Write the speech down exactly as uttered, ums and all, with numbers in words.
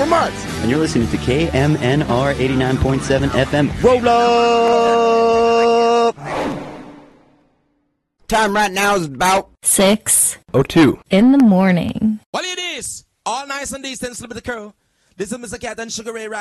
for months. And you're listening to K M N R eighty-nine point seven F M. Roll up! Time right now is about six oh two in the morning. Well, it is all nice and decent, slip of the curl. This is Mister Cat and Sugar Ray right